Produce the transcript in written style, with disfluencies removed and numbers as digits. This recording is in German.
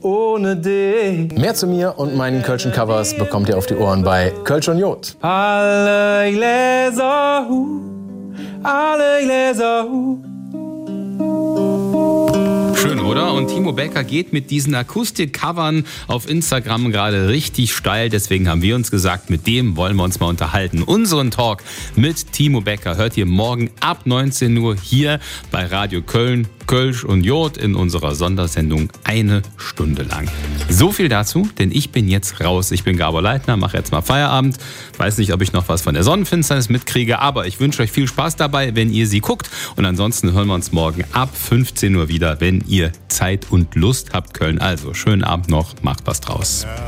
ohne dich. Mehr zu mir und meinen Kölschen Covers bekommt ihr auf die Ohren bei Kölsch und Jod. Alle Gläser, alle Gläser, Schön, oder? Und Timo Becker geht mit diesen Akustik-Covern auf Instagram gerade richtig steil. Deswegen haben wir uns gesagt, mit dem wollen wir uns mal unterhalten. Unseren Talk mit Timo Becker hört ihr morgen ab 19 Uhr hier bei Radio Köln, Kölsch und Jod in unserer Sondersendung 1 Stunde lang. So viel dazu, denn ich bin jetzt raus. Ich bin Gabor Leitner, mache jetzt mal Feierabend. Weiß nicht, ob ich noch was von der Sonnenfinsternis mitkriege, aber ich wünsche euch viel Spaß dabei, wenn ihr sie guckt. Und ansonsten hören wir uns morgen ab 15 Uhr wieder, wenn ihr Zeit und Lust habt, Köln. Also schönen Abend noch, macht was draus.